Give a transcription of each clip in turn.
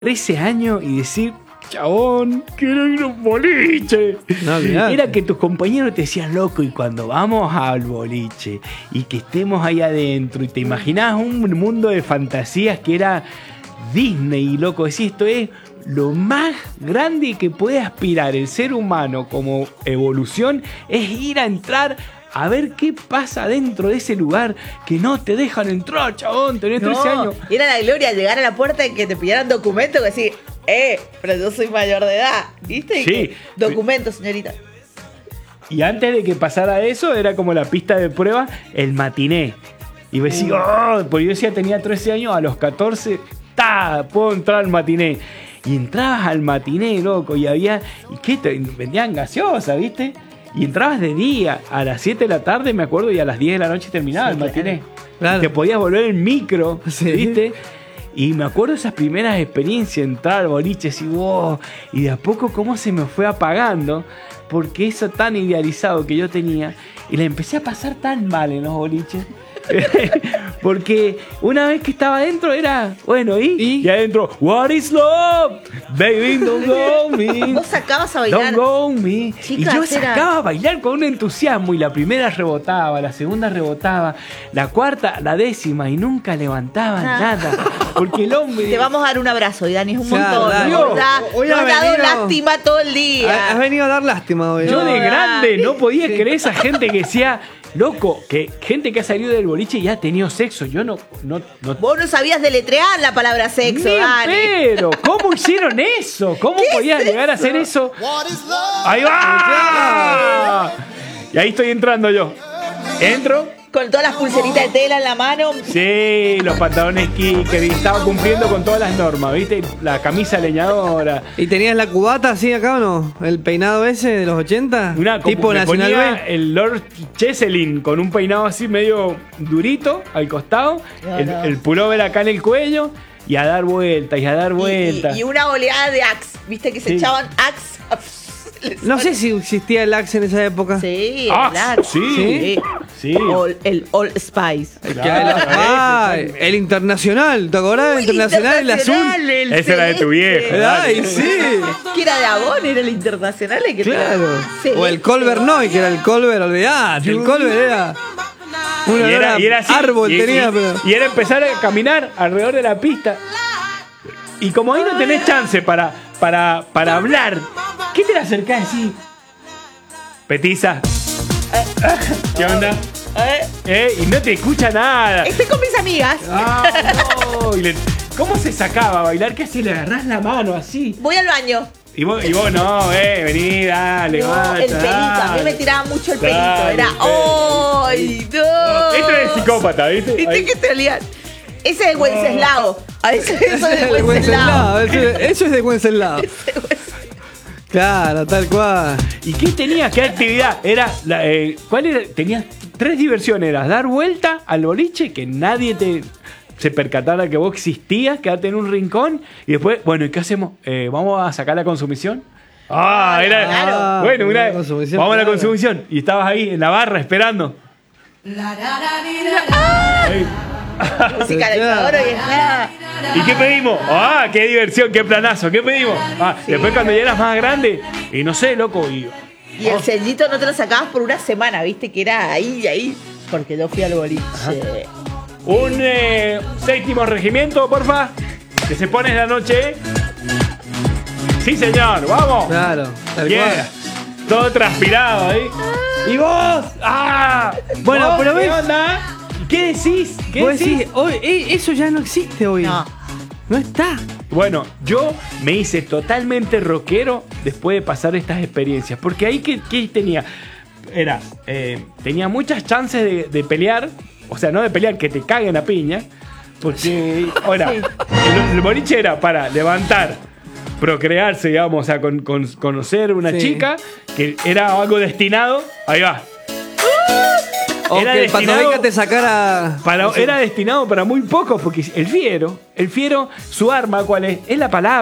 13 años y decir, chabón, quiero ir a un boliche. No, era que tus compañeros te decían, loco, y cuando vamos al boliche y que estemos ahí adentro y te imaginabas un mundo de fantasías que era Disney, loco, decís, esto es lo más grande que puede aspirar el ser humano como evolución, es ir a entrar a ver qué pasa dentro de ese lugar que no te dejan entrar, chabón, tenés 13 años. Era la gloria llegar a la puerta y que te pidieran documentos, que decir, pero yo soy mayor de edad, ¿viste? Sí. Documentos, señorita. Y antes de que pasara eso, era como la pista de prueba, el matiné. Y vos decís, porque yo decía, tenía 13 años, a los 14, puedo entrar al matiné. Y entrabas al matiné, loco, y había, vendían gaseosa, ¿viste? Y entrabas de día, a las 7 de la tarde, me acuerdo, y a las 10 de la noche terminaba el matiné. Claro. Te podías volver en micro, Sí. ¿viste? Y me acuerdo esas primeras experiencias, entrar al boliche, y de a poco cómo se me fue apagando, porque eso tan idealizado que yo tenía, y la empecé a pasar tan mal en los boliches. Porque una vez que estaba adentro era, bueno, y adentro, what is love? Baby, don't go me. Vos sacabas a bailar. Don't go me. Chicas, y yo sacaba a bailar con un entusiasmo, y la primera rebotaba, la segunda rebotaba, la cuarta, la décima, y nunca levantaba nada. Porque el hombre... Te vamos a dar un abrazo, y Dani, es un Claro, montón. dale. Hoy has dado lástima todo el día. Has venido a dar lástima hoy. Yo de grande no podía Sí. creer esa gente que decía, loco, que gente que ha salido del boliche y ha tenido sexo. Yo no. Vos no sabías deletrear la palabra sexo, Ni Dani. pero, ¿cómo hicieron eso? ¿Cómo podías llegar a hacer eso? ¡Ahí va! Y ahí estoy entrando yo. Entro. Con todas las pulseritas de tela en la mano. Sí, los pantalones kicker, y estaba cumpliendo con todas las normas, ¿viste? La camisa leñadora. ¿Y tenías la cubata así acá o no? ¿El peinado ese de los 80? Tipo me Nacional ponía B. el Lord Cheselin con un peinado así medio durito al costado, el pullover acá en el cuello, y a dar vueltas, y a dar vueltas. Y una oleada de Axe. ¿Viste que se Sí. echaban Axe? No sé si existía el Axe en esa época. Sí, Ah, el Axe. sí. Sí. El All Spice. El internacional, ¿te acordás del internacional, el azul? el Ese era de tu viejo. Ay, sí. Que era de Avon, era el internacional. El que Claro. Sí. O el Colbert Noy, que era el Colbert, olvidate. El Colbert era. Un olor a así, árbol tenía, pero. y era empezar a caminar alrededor de la pista. Y como ahí no tenés chance para hablar, ¿qué te le acercás así? Petiza. ¿Qué onda? Y no te escucha nada. Estoy con mis amigas. No. ¿Cómo se sacaba a bailar? ¿Qué hacés? Le agarrás la mano así. Voy al baño. Y vos no, vení, dale, No, basta, el pelito. A mí me dale. tiraba mucho el pelito. Dale, Era, ¡ay, no! Esto es psicópata, ¿viste? ¿Viste Ahí. que te olían? Ese es de Wenceslao. Eso es de El Wenceslao. Wenceslao, eso es de Wenceslao. Claro, tal cual. ¿Y qué tenías? ¿Qué actividad? Era ¿cuál era? Tenías 3 diversiones. Era dar vuelta al boliche, que nadie se percatara que vos existías, quedarte en un rincón, y después, bueno, ¿y qué hacemos? ¿Vamos a sacar la consumición? Era. Claro. Bueno, La consumición, vamos a la claro. consumición. Y estabas ahí en la barra esperando. Ahí. Música de Teodoro y nada. ¿Y qué pedimos? ¡Qué diversión, qué planazo! ¿Qué pedimos? Después cuando ya eras más grande, y no sé, loco, Y el sellito no te lo sacabas por una semana, ¿viste? Que era ahí. Porque yo fui al boliche. un 7º regimiento, porfa, que se pone en la noche. Sí, señor, vamos. Claro, tal Yeah. cual. Todo transpirado ahí. ¿Y vos? Bueno, ¿Vos pero qué ves- onda? ¿Qué decís? ¿Qué Vos decís? decís, hoy, eso ya no existe hoy. No. No está. Bueno, yo me hice totalmente rockero después de pasar estas experiencias. Porque ahí, ¿qué tenía? Tenía muchas chances de pelear. O sea, no de pelear, que te caguen a piña. Porque, ahora, el boliche era para levantar, procrearse, digamos, o sea, conocer una Sí. chica, que era algo destinado. Ahí va. O Era que el destinado- Patobeca te sacara. Era destinado para muy pocos, porque el fiero, su arma, ¿cuál es? Es la palabra.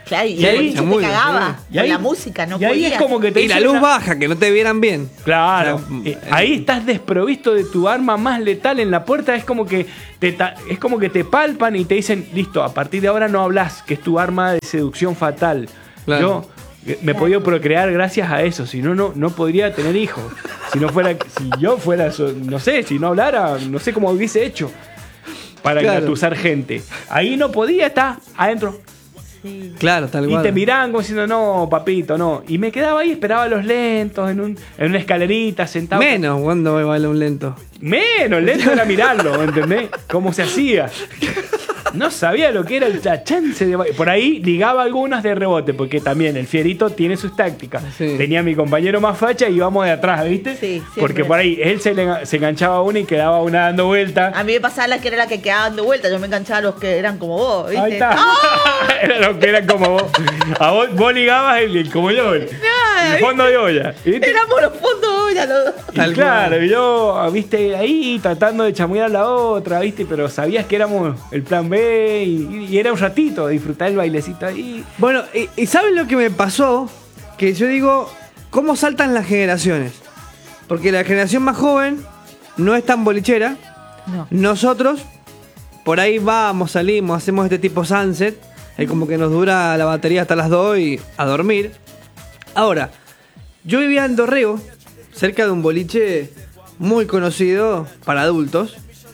Claro, y Y ahí- el boliche te cagaba. Y Con ahí- la música, no y ahí podías. es como que te Y la dicen luz una- baja, que no te vieran bien. Claro, O sea, ahí estás desprovisto de tu arma más letal en la puerta. Es como que es como que te palpan y te dicen, listo, a partir de ahora no hablas, que es tu arma de seducción fatal. Claro. Yo me he podido procrear gracias a eso, si no, no podría tener hijos. Si yo fuera, no sé, si no hablara, no sé cómo hubiese hecho para Claro. engatusar gente. Ahí no podía estar adentro. Sí. Claro, tal Y cual. te miraban como diciendo, no, papito, no. Y me quedaba ahí, esperaba a los lentos, en una escalerita, sentado. Menos cuando me baila un lento. Menos, lento era mirarlo, ¿entendés? Cómo se hacía. No sabía lo que era la chance de... Por ahí ligaba algunas de rebote, porque también el fierito tiene sus tácticas. Sí. Tenía a mi compañero más facha y íbamos de atrás, ¿viste? Sí, siempre. Porque por ahí él se enganchaba una y quedaba una dando vuelta. A mí me pasaba la que era la que quedaba dando vuelta. Yo me enganchaba a los que eran como vos, ¿viste? Ahí está. ¡Ah! Era lo que eran como vos. A vos ligabas como yo, el fondo de olla. ¿viste? Éramos los fondos, ya los dos. Y Tal claro, cual. y yo, viste, ahí tratando de chamuear a la otra, viste, pero sabías que éramos el plan B y era un ratito, disfrutar el bailecito ahí. Bueno, y ¿saben lo que me pasó? Que yo digo, ¿cómo saltan las generaciones? Porque la generación más joven no es tan bolichera. No. Nosotros, por ahí vamos, salimos, hacemos este tipo sunset. Es como que nos dura la batería hasta las 2 y a dormir. Ahora, yo vivía en Dorrego, cerca de un boliche muy conocido para adultos.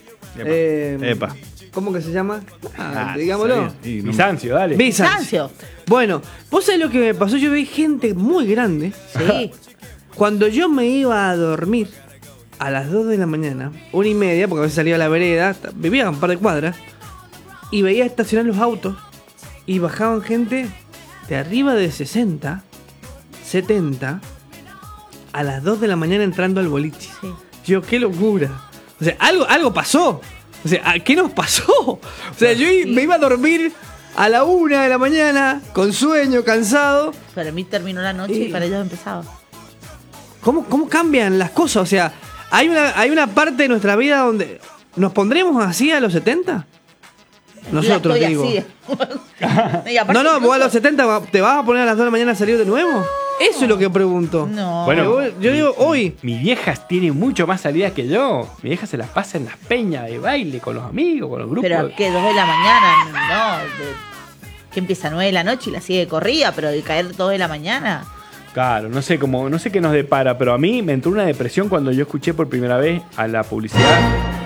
Epa. ¿Cómo que se llama? Digámoslo. Bizancio, dale. Bizancio. Bueno, vos sabés lo que me pasó. Yo vi gente muy grande. Sí. Cuando yo me iba a dormir a las 2 de la mañana, 1:30, porque a veces salía a la vereda, vivía a un par de cuadras, y veía estacionar los autos y bajaban gente de arriba de 60, 70, a las 2 de la mañana entrando al boliche. Sí. Yo, qué locura. O sea, algo pasó. O sea, ¿qué nos pasó? O sea, yo me iba a dormir a la 1 de la mañana, con sueño, cansado. Para mí terminó la noche y para ellos empezaba. ¿Cómo cambian las cosas? O sea, ¿hay una parte de nuestra vida donde nos pondremos así a los 70? Nosotros, Ya digo. estoy así. Y aparte No, vos a incluso- los 70 te vas a poner a las 2 de la mañana a salir de nuevo. Eso es lo que pregunto. No. Bueno, Yo digo, hoy. Mi vieja tiene mucho más salidas que yo. Mi vieja se las pasa en las peñas de baile, con los amigos, con los grupos. Pero que 2 de la mañana, no. Que empieza a 9 de la noche y la sigue corrida, pero de caer 2 de la mañana. Claro, no sé qué nos depara, pero a mí me entró una depresión cuando yo escuché por primera vez a la publicidad,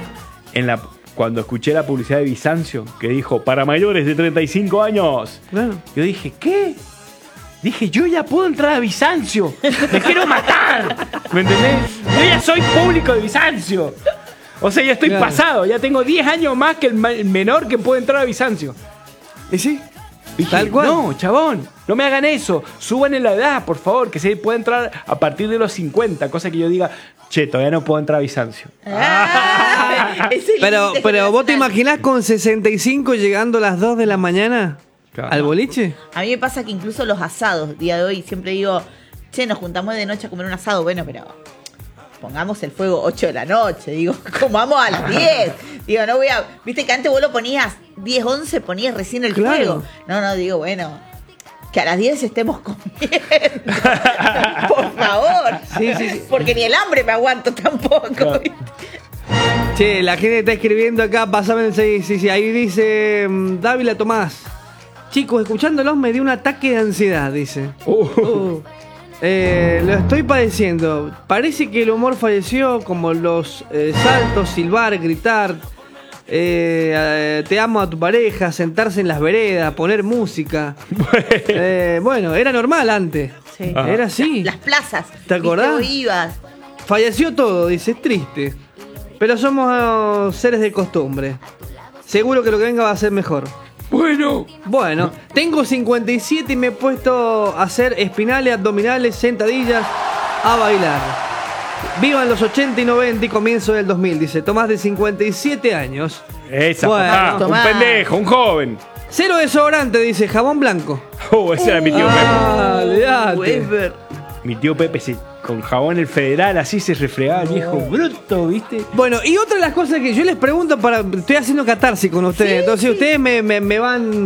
cuando escuché la publicidad de Bizancio, que dijo, para mayores de 35 años. Claro. Yo dije, ¿qué? Dije, yo ya puedo entrar a Bizancio. ¡Me quiero matar! ¿Me entendés? Yo ya soy público de Bizancio. O sea, ya estoy Claro. pasado. Ya tengo 10 años más que el menor que puede entrar a Bizancio. ¿Y sí? Dije, Tal cual. no, chabón, no me hagan eso. Suban en la edad, por favor, que se puede entrar a partir de los 50. Cosa que yo diga, che, todavía no puedo entrar a Bizancio. Es el Pero límite vos te generacional. imaginás con 65 llegando a las 2 de la mañana Claro. al boliche. A mí me pasa que incluso los asados, día de hoy, siempre digo, che, nos juntamos de noche a comer un asado. Bueno, pero pongamos el fuego 8 de la noche. Digo, comamos a las 10. Digo, no voy a... Viste que antes vos lo ponías 10, 11, ponías recién el Claro. fuego. No, digo, bueno, que a las 10 estemos comiendo. Por favor. Sí, sí, sí. Porque ni el hambre me aguanto tampoco. Claro. Che, la gente está escribiendo acá, pasame el 6, sí, ahí dice Dávila Tomás. Chicos, escuchándolos me dio un ataque de ansiedad, dice. Lo estoy padeciendo. Parece que el humor falleció, como los saltos, silbar, gritar, te amo a tu pareja, sentarse en las veredas, poner música. Bueno, era normal antes. Sí. Era así. Las plazas. ¿Te acordás? Viste, vos ibas. Falleció todo, dice, es triste. Pero somos seres de costumbre. Seguro que lo que venga va a ser mejor. Bueno, tengo 57 y me he puesto a hacer espinales, abdominales, sentadillas, a bailar. Vivan los 80 y 90 y comienzo del 2000, dice Tomás, de 57 años. Esa, Bueno, papá, Tomás. un pendejo, un joven. Cero desodorante, dice, jabón blanco. Ese era mi tío Pepe. Ah, olvidate. Weber. Mi tío Pepe con jabón el federal así se refregaba el viejo bruto, ¿viste? Bueno, y otra de las cosas que yo les pregunto estoy haciendo catarsis con ustedes, Sí, entonces sí. ustedes me van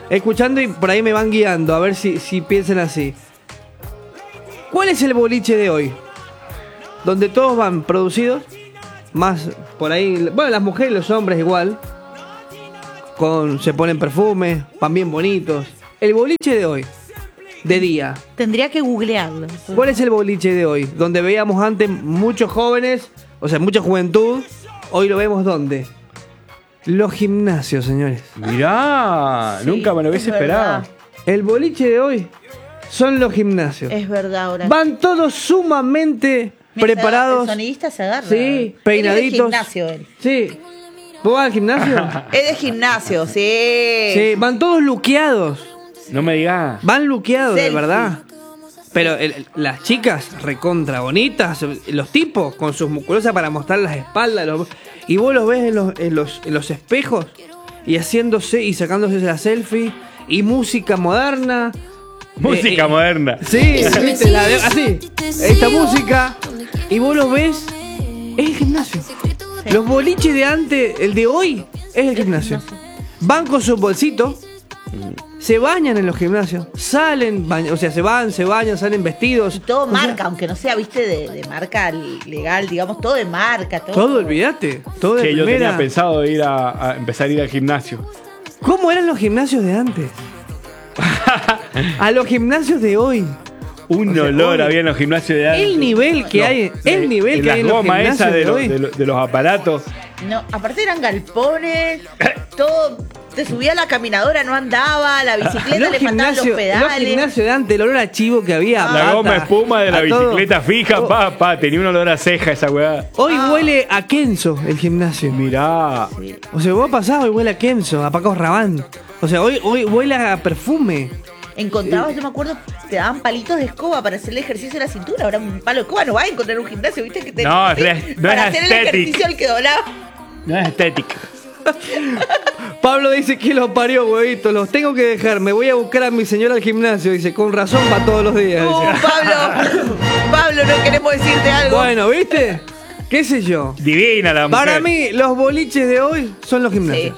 escuchando y por ahí me van guiando, a ver si piensan así. ¿Cuál es el boliche de hoy? Donde todos van producidos, más por ahí, bueno, las mujeres y los hombres igual, se ponen perfumes, van bien bonitos. El boliche de hoy, de día. Tendría que googlearlo. ¿Cuál es el boliche de hoy? Donde veíamos antes muchos jóvenes, o sea, mucha juventud, hoy lo vemos ¿dónde? Los gimnasios, señores. Mirá, Sí, nunca me lo hubiese es esperado. verdad. El boliche de hoy son los gimnasios. Es verdad ahora. Van todos sumamente Mira, preparados. El sonidista se agarra. Sí, peinaditos. Él es de gimnasio, él. Sí. ¿Vos vas al gimnasio? Es de gimnasio, sí. Sí, van todos luqueados. No me digas. Van luqueados, de Selfie. verdad. Pero las chicas recontra bonitas, los tipos con sus musculosas para mostrar las espaldas, y vos los ves en los espejos y haciéndose y sacándose la selfie y música moderna. Música moderna. Sí, ¿viste? Así, esta música, y vos los ves, es el gimnasio. Los boliches de antes, el de hoy, es el gimnasio. Van con sus bolsitos, se bañan en los gimnasios, salen, o sea, se bañan, salen vestidos. Y todo O sea, marca, aunque no sea, viste, de marca legal, digamos, todo de marca. todo, olvídate, todo de Que yo primera. tenía pensado ir a empezar a ir al gimnasio. ¿Cómo eran los gimnasios de antes? A los gimnasios de hoy. Un O sea, olor hoy, había en los gimnasios de antes. El nivel que hay, el nivel que hay en los goma gimnasios esa de hoy. de los aparatos. No, aparte eran galpones, todo. Te subía a la caminadora, no andaba, la bicicleta le faltaban los los pedales. gimnasios de antes, el olor a chivo que había. La pata, goma espuma de la a todo. bicicleta fija, Oh, tenía un olor a ceja esa weá. Hoy huele a Kenzo el gimnasio. Mirá. O sea, vos pasás, hoy huele a Kenzo, a Paco Rabanne. O sea, hoy huele a perfume. Encontrabas, yo me acuerdo, te daban palitos de escoba para hacer el ejercicio de la cintura. Ahora un palo de escoba no va a encontrar un gimnasio, viste que te No, sí, no para es hacer el aesthetic. ejercicio al que doblaba. No es estética. Pablo dice que los parió, huevito. Los tengo que dejar. Me voy a buscar a mi señora al gimnasio. Dice, con razón va todos los días. Dice. Pablo, no queremos decirte algo. Bueno, ¿viste? ¿Qué sé yo? Divina la mujer. Para mí, los boliches de hoy son los gimnasios.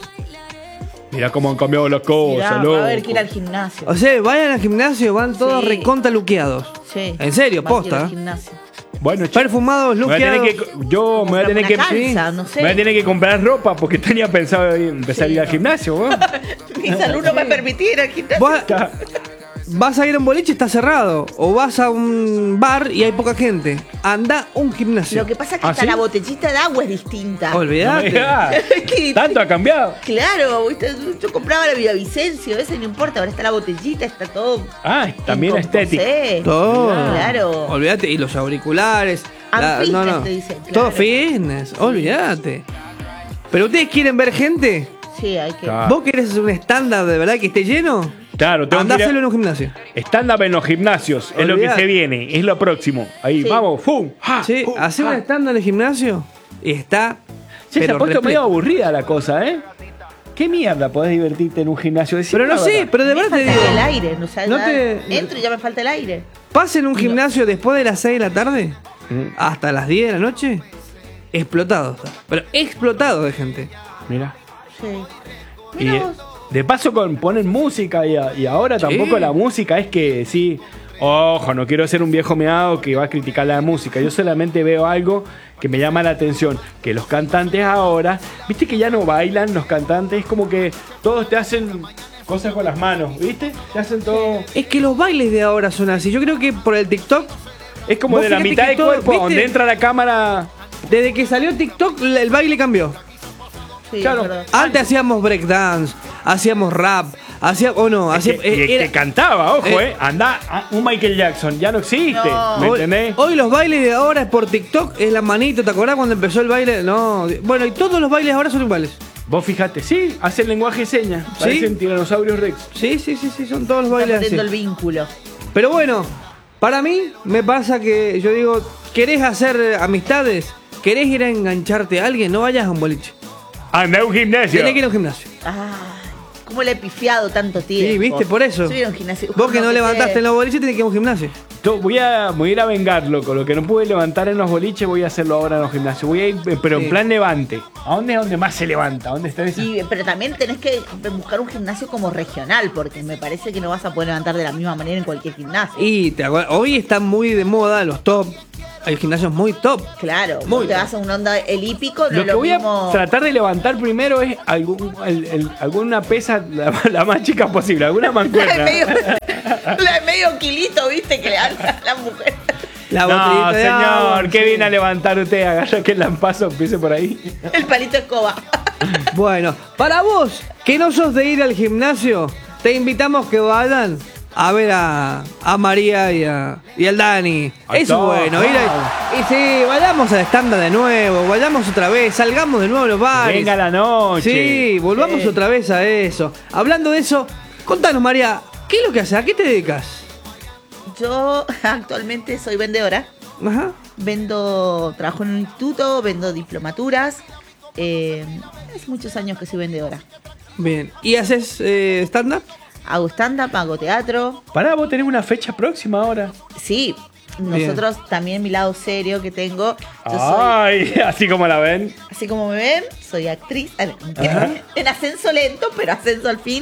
Mirá cómo han cambiado las cosas, Mirá, loco. va a haber que ir al gimnasio. O sea, vayan al gimnasio, van todos Sí. recontra luqueados. Sí. En serio, Va a ir posta. al gimnasio. Bueno, che, Perfumados, me voy a tener luqueados. yo me voy a tener que Una calza, no sé. me voy a tener que comprar ropa porque tenía pensado empezar a ir al gimnasio, weón. Mi salud no me permitía ir al gimnasio. Vos vas a ir a un boliche, está cerrado. O vas a un bar y hay poca gente. Anda a un gimnasio. Lo que pasa es que ¿Ah, hasta sí? la botellita de agua es distinta. No me Olvidate. digas. Que- Tanto ha cambiado. Claro, ¿viste? Yo compraba la Villavicencio, ese no importa, ahora está la botellita, está todo. Ah, también en estético. composé. Todo. Claro. Olvídate. Y los auriculares. Fitness, te dicen, claro. Todo fitness. Olvídate. Pero ustedes quieren ver gente. Sí, hay que. Claro. ¿Vos querés un estándar de verdad que esté lleno? Claro, tengo que ir Andáselo en un gimnasio. stand-up en los gimnasios. Es lo que Olvidate. se viene, es lo próximo. Ahí, Sí. vamos, ¡fum! ¡Ja! Sí, ¡fum! hacer un ¡ja! estándar en el gimnasio y está. Che, se pero ha puesto repleto. medio aburrida la cosa, ¿eh? ¿Qué mierda podés divertirte en un gimnasio? Decime Pero no la sé, verdad. pero de Me verdad te falta digo. el aire, no sé, no ya te- entro y ya me falta el aire. Pasen un gimnasio después de las 6 de la tarde hasta las 10 de la noche. Explotado. Está. Pero explotado de gente. Mira. Sí. Y Mirá vos. de paso ponen música y ahora Sí. tampoco la música es que sí. Ojo, no quiero ser un viejo meado que va a criticar la música. Yo solamente veo algo que me llama la atención. Que los cantantes ahora, viste que ya no bailan los cantantes, es como que todos te hacen cosas con las manos, ¿viste? Te hacen todo. Es que los bailes de ahora son así. Yo creo que por el TikTok, Es como Vos de la fíjate mitad que del todo, cuerpo, ¿viste? donde entra la cámara. desde que salió TikTok, el baile cambió. Sí, Claro. es verdad. Antes hacíamos breakdance, hacíamos rap, hacíamos. O no, Y hacíamos. que cantaba, ojo, Anda, un Michael Jackson, ya no existe, No. ¿me Hoy, entendés? hoy los bailes de ahora es por TikTok, es la manito, ¿te acordás cuando empezó el baile? No, bueno, y todos los bailes ahora son iguales. Vos fijate, sí, hacen lenguaje de señas, Sí. parecen tiranosaurios rex. Sí, son todos los Está bailes así. perdiendo el vínculo. Pero bueno, para mí me pasa que yo digo, ¿querés hacer amistades? ¿Querés ir a engancharte a alguien? No vayas a un boliche. Anda a un gimnasio. Tenés que ir a un gimnasio. Ah, ¿Cómo le he pifiado tanto tiempo? Sí, viste, por eso. Yo voy a un gimnasio. Vos que no levantaste en los boliches, tenés que ir a un gimnasio. Voy a ir a vengarlo. Con lo que no pude levantar en los boliches, voy a hacerlo ahora en los gimnasios. Voy a ir, pero Sí. en plan levante. ¿A dónde es donde más se levanta? ¿A dónde está esa? Sí, pero también tenés que buscar un gimnasio como regional, porque me parece que no vas a poder levantar de la misma manera en cualquier gimnasio. Y hoy están muy de moda los top. Hay gimnasios muy top. Claro, Muy vos te bien. vas a un onda elípico, no Lo es que lo voy mismo. a tratar de levantar primero es alguna pesa la más chica posible, alguna La mancuerna. de medio kilito, viste, que le dan a la mujer. La No, botellita de señor, agua, qué sí. viene a levantar usted. Agarra que el lampazo empiece por ahí. El palito de escoba. Bueno, para vos, que no sos de ir al gimnasio, te invitamos que vayan a ver a María y al Dani. Ahí Eso está. es bueno, y sí, vayamos al estándar de nuevo, vayamos otra vez, salgamos de nuevo a los bares. Venga la noche. Sí, volvamos otra vez a eso. Hablando de eso, contanos, María, ¿qué es lo que haces? ¿A qué te dedicas? Yo actualmente soy vendedora. Ajá. Trabajo en un instituto, vendo diplomaturas. Hace muchos años que soy vendedora. Bien. ¿Y haces stand-up? Hago stand-up, hago teatro. Pará, vos tenés una fecha próxima ahora. Sí, nosotros también mi lado serio que tengo. Yo soy, Ay, así como la ven. así como me ven, soy actriz. En ascenso lento, pero ascenso al fin.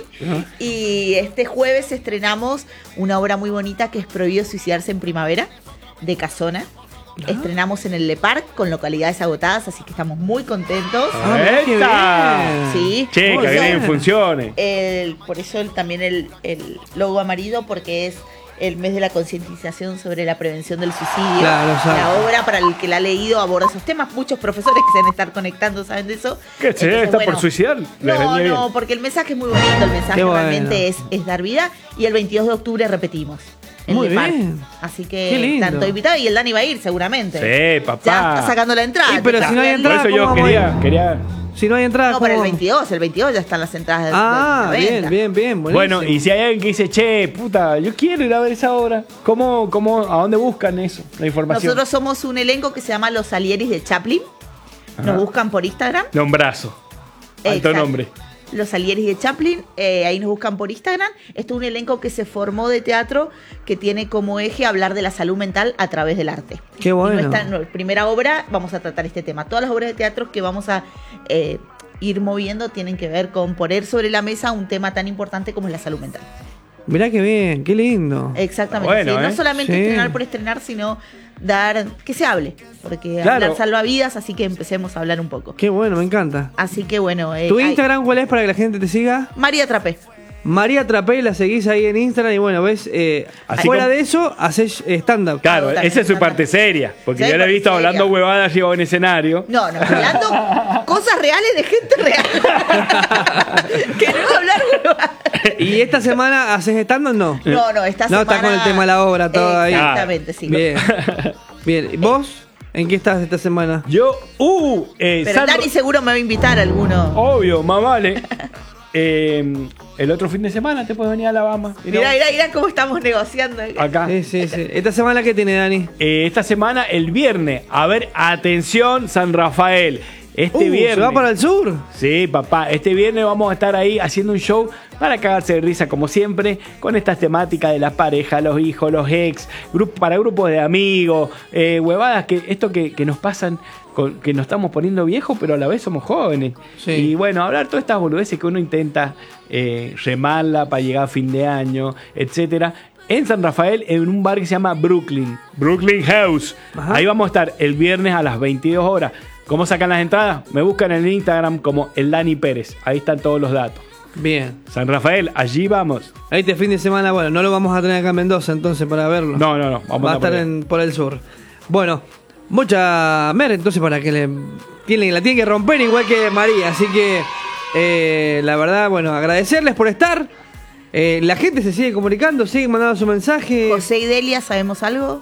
Y este jueves estrenamos una obra muy bonita que es Prohibido suicidarse en primavera, de Casona. Estrenamos en el Le Parc con localidades agotadas, así que estamos muy contentos. Ah, mirá qué ¡Esta! bien. Sí. Che, Muy que bien. bien funcione. Por eso también el logo amarillo, porque es el mes de la concientización sobre la prevención del suicidio. Claro, exacto. La obra, para el que la ha leído, aborda esos temas. Muchos profesores que se van a estar conectando saben de eso. ¿Qué se Entonces, está bueno, por suicidar? Les No, venía bien. no, porque el mensaje es muy bonito. El mensaje Qué bueno. realmente es dar vida. Y el 22 de octubre repetimos. En Muy Le Parc. bien. Así Qué que lindo. tanto invitado, y el Dani va a ir seguramente. Sí, papá. Ya está sacando la entrada. Sí, pero Te si no hay está- Por entrada, eso yo ¿cómo vamos a quería. Si no hay entrada, No, para el ¿cómo? 22 ya están las entradas de Ah, de bien, venta. bien. Buenísimo. Bueno, y si hay alguien que dice, che, puta, yo quiero ir a ver esa obra, ¿a dónde buscan eso? La información. Nosotros somos un elenco que se llama Los Salieris de Chaplin. Nos Ajá. buscan por Instagram. Nombrazo. Alto Exacto. nombre. Los Salieris de Chaplin, ahí nos buscan por Instagram. Esto es un elenco que se formó de teatro que tiene como eje hablar de la salud mental a través del arte. Qué bueno. Y nuestra primera obra vamos a tratar este tema. Todas las obras de teatro que vamos a ir moviendo tienen que ver con poner sobre la mesa un tema tan importante como es la salud mental. Mirá qué bien, qué lindo. Exactamente. Bueno, sí. No ¿eh? solamente Sí. estrenar por estrenar, sino dar que se hable. Porque Claro. hablar salva vidas, así que empecemos a hablar un poco. Qué bueno, me encanta. Así que bueno. ¿Tu hay- Instagram cuál es para que la gente te siga? María Trapé. María Trapé, la seguís ahí en Instagram y bueno, ves, Así fuera como- de eso, haces stand-up. Claro, también esa es su está parte bien. seria. Porque Sí, yo la he parte visto seria. hablando huevadas arriba en escenario. No, hablando cosas reales de gente real. Que no va a hablar huevadas. ¿Y esta semana haces stand-up? No. No, esta semana. No, está con el tema de la obra todo ahí. Exactamente, sí. Bien. Bien. ¿Y vos? ¿En qué estás esta semana? Yo, Pero Sandro- Dani seguro me va a invitar a alguno. obvio, más vale. El otro fin de semana te puedes venir a Alabama. Mirá cómo estamos negociando. Acá. Sí. ¿Esta semana qué tiene, Dani? Esta semana, el viernes. A ver, atención, San Rafael. Este viernes. ¿Se va para el sur? Sí, papá. Este viernes vamos a estar ahí haciendo un show para cagarse de risa, como siempre, con estas temáticas de las parejas, los hijos, los ex, para grupos de amigos, huevadas, que nos pasan, que nos estamos poniendo viejos, pero a la vez somos jóvenes. Sí. Y bueno, hablar todas estas boludeces que uno intenta remarla para llegar a fin de año, etcétera. En San Rafael, en un bar que se llama Brooklyn House. Ajá. Ahí vamos a estar el viernes a las 22 horas. ¿Cómo sacan las entradas? Me buscan en Instagram como el Dani Pérez. Ahí están todos los datos. Bien. San Rafael, allí vamos. Este fin de semana, bueno, no lo vamos a tener acá en Mendoza entonces para verlo. No. Vamos Va a estar por el sur. Bueno, mucha mer entonces para que la tiene que romper igual que María. Así que, la verdad, bueno, agradecerles por estar. La gente se sigue comunicando, sigue mandando su mensaje. José y Delia, ¿sabemos algo?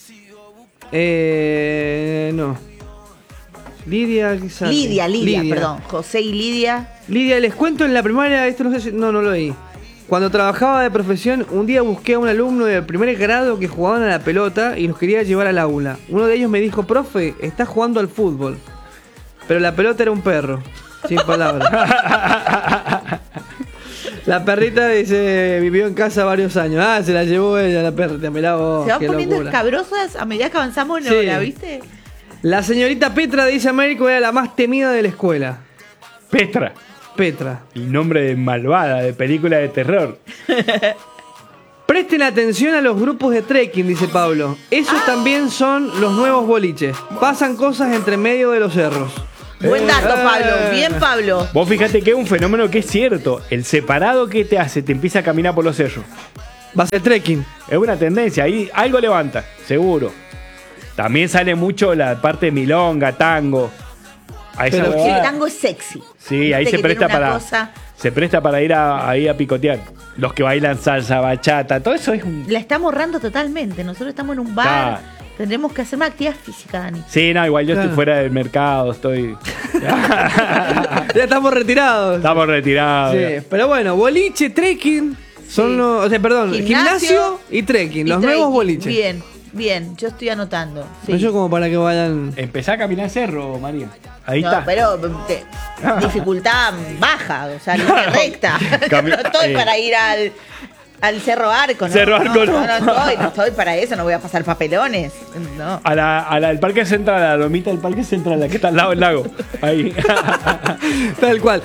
No. Lidia, quizás. Lidia, perdón. José y Lidia. Lidia, les cuento en la primaria, esto no sé si. No lo oí. Cuando trabajaba de profesión, un día busqué a un alumno de primer grado que jugaban a la pelota y los quería llevar al aula. Uno de ellos me dijo, profe, está jugando al fútbol. Pero la pelota era un perro. Sin palabras. La perrita dice, vivió en casa varios años. Ah, se la llevó ella, la perrita. Mirá vos, Se van qué poniendo locura. escabrosas a medida que avanzamos en Sí. hora, ¿viste? La señorita Petra, dice Américo, era la más temida de la escuela. Petra. Petra. Y nombre de malvada, de película de terror. Presten atención a los grupos de trekking, dice Pablo. Esos también son los nuevos boliches. Pasan cosas entre medio de los cerros. Buen dato, Pablo. Bien, Pablo. Vos fíjate que es un fenómeno que es cierto. El separado que te hace, te empieza a caminar por los cerros. Va a ser trekking. Es una tendencia, ahí algo levanta, seguro. También sale mucho la parte de milonga, tango. A esa Pero Sí, huevada. el tango es sexy. Sí, ahí Viste se que presta tiene una para. cosa- Se presta para ir ahí a picotear. Los que bailan salsa, bachata, todo eso es un. La estamos ahorrando totalmente. Nosotros estamos en un bar. Claro. Tendremos que hacer una actividad física, Dani. Sí, no, igual yo Claro. estoy fuera del mercado, estoy. Ya estamos retirados. Estamos retirados. Sí, pero bueno, boliche, trekking. Son Sí. los, o sea, perdón, gimnasio y trekking. Los y nuevos trekking. boliches. Bien, bien. Yo estoy anotando. Sí. Yo como para que vayan. Empezá a caminar cerro, María. Ahí No, está. pero dificultad baja, o sea, línea recta. Cami- No estoy para ir al Cerro Arco, ¿no? Cerro Arco, no. No estoy para eso, no voy a pasar papelones. No. El Parque Central, a la lomita del Parque Central, la que está al lado del lago. Ahí. Tal cual.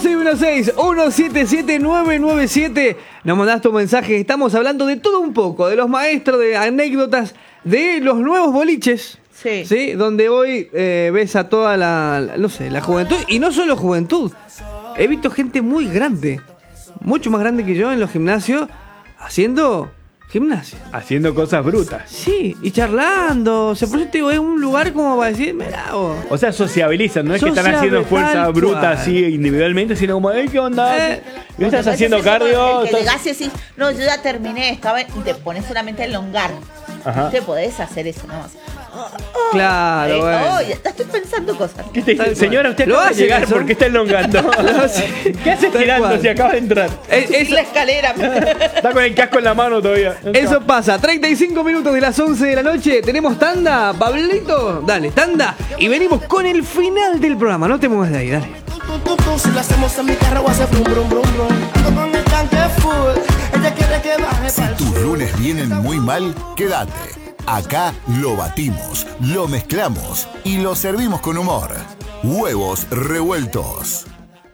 1216-177-997. Nos mandás tu mensaje. Estamos hablando de todo un poco, de los maestros, de anécdotas, de los nuevos boliches. Sí. Donde hoy ves a toda no sé, la juventud. Y no solo juventud. He visto gente muy grande, mucho más grande que yo en los gimnasios, haciendo gimnasia. Haciendo cosas brutas. Sí, y charlando. O sea, por eso te digo, es un lugar como para decir, mirá vos. O sea, sociabilizan, no es que están Sociable, haciendo fuerza tal bruta cual. así individualmente, sino como, ¿qué onda? ¿Y estás Porque haciendo parece como cardio? el que Estás- llegás y decís, no, yo ya terminé, estaba y te pones solamente a elongar. Ajá. Te podés hacer eso nomás. Claro, bueno. Ya estoy pensando cosas. ¿Qué te Tal dice? cual. Señora, usted ¿Lo acaba de hacen llegar eso? porque está elongando. ¿Qué hace Tal tirando cual. si acaba de entrar? Subir la escalera. Está con el casco en la mano todavía. Eso pasa, 35 minutos de las 11 de la noche. Tenemos tanda, Pablito. Dale, tanda. Y venimos con el final del programa. No te muevas de ahí, dale. Si lo hacemos en mi carro, hace brum, brum, brum, brum. Ando con el tanque full. Ella quiere que baje Si pa'l tus lunes vienen muy mal, quédate. Acá lo batimos, lo mezclamos y lo servimos con humor. Huevos revueltos.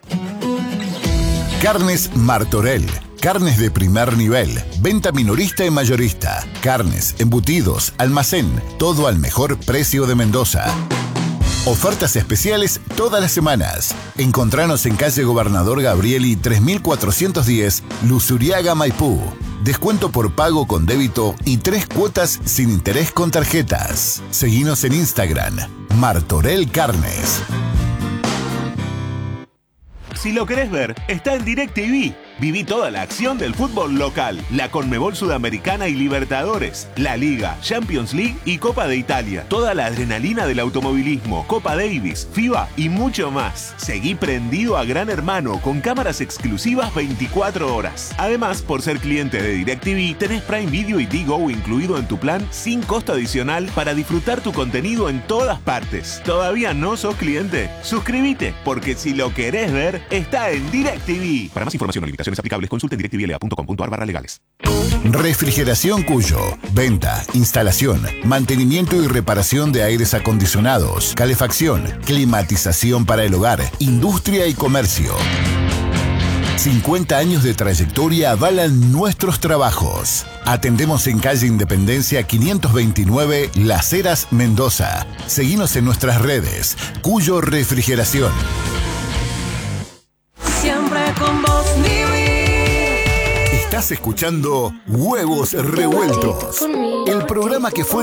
Carnes Martorell. Carnes de primer nivel. Venta minorista y mayorista. Carnes, embutidos, almacén. Todo al mejor precio de Mendoza. Ofertas especiales todas las semanas. Encontranos en calle Gobernador Gabrieli 3410, Luzuriaga, Maipú. Descuento por pago con débito y 3 cuotas sin interés con tarjetas. Seguinos en Instagram, Martorell Carnes. Si lo querés ver, está en DirecTV. Viví toda la acción del fútbol local, la Conmebol Sudamericana y Libertadores, la Liga, Champions League y Copa de Italia. Toda la adrenalina del automovilismo, Copa Davis, FIBA y mucho más. Seguí prendido a Gran Hermano con cámaras exclusivas 24 horas. Además, por ser cliente de DirecTV, tenés Prime Video y Digo incluido en tu plan sin costo adicional para disfrutar tu contenido en todas partes. ¿Todavía no sos cliente? Suscríbete, porque si lo querés ver, está en DirecTV. Para más información o limitaciones aplicables, consulte en directvla.com.ar/legales. Refrigeración Cuyo. Venta, instalación, mantenimiento y reparación de aires acondicionados, calefacción, climatización para el hogar, industria y comercio. 50 años de trayectoria avalan nuestros trabajos. Atendemos en calle Independencia 529, Las Heras, Mendoza. Seguinos en nuestras redes. Cuyo Refrigeración. Siempre con vos, Estás escuchando Huevos Revueltos, el programa que fue